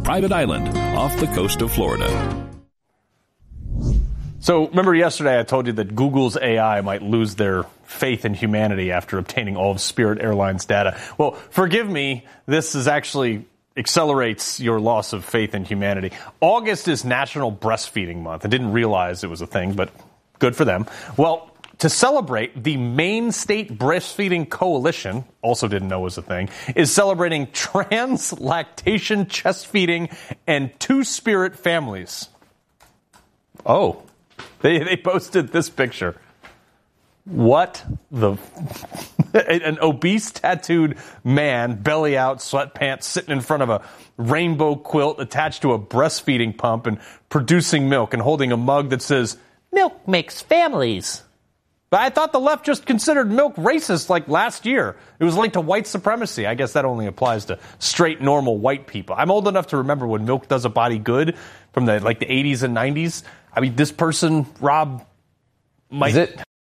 Private Island off the coast of Florida. So remember yesterday I told you that Google's AI might lose their faith in humanity after obtaining all of Spirit Airlines data. Well, forgive me, this is actually accelerates your loss of faith in humanity. August is National Breastfeeding Month. I didn't realize it was a thing, but good for them. Well, to celebrate, the Maine State Breastfeeding Coalition, also didn't know was a thing, is celebrating trans, lactation, chest feeding, and two-spirit families. Oh, they posted this picture. What the... An obese, tattooed man, belly out, sweatpants, sitting in front of a rainbow quilt attached to a breastfeeding pump and producing milk and holding a mug that says, "Milk makes families." But I thought the left just considered milk racist like last year. It was linked to white supremacy. I guess that only applies to straight, normal white people. I'm old enough to remember when milk does a body good from the 80s and 90s. I mean, this person, Rob, might...